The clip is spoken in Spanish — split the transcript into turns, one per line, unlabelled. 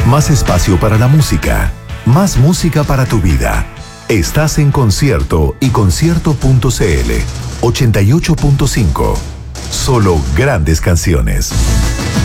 Más espacio para la música. Más música para tu vida. Estás en Concierto y Concierto.cl 88.5. Solo grandes canciones.